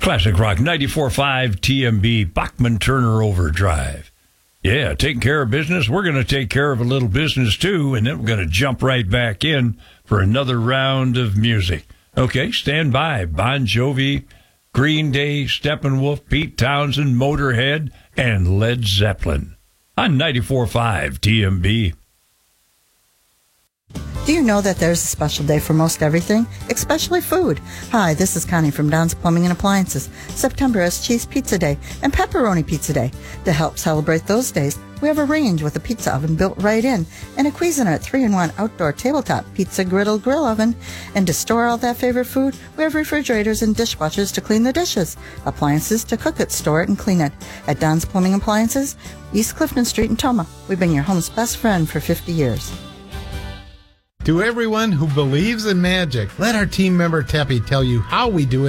Classic Rock 94.5 TMB Bachman Turner Overdrive. Yeah, taking care of business. We're going to take care of a little business too, and then we're going to jump right back in for another round of music. Okay, stand by. Bon Jovi, Green Day, Steppenwolf, Pete Townsend, Motorhead, and Led Zeppelin on 94.5 TMB. Do you know that there's a special day for most everything, especially food? Hi, this is Connie from Don's Plumbing and Appliances. September is Cheese Pizza Day and Pepperoni Pizza Day. To help celebrate those days, we have a range with a pizza oven built right in and a Cuisinart 3-in-1 outdoor tabletop pizza griddle grill oven. And to store all that favorite food, we have refrigerators and dishwashers to clean the dishes, appliances to cook it, store it, and clean it. At Don's Plumbing Appliances, East Clifton Street in Toma, we've been your home's best friend for 50 years. To everyone who believes in magic, let our team member Teppy tell you how we do it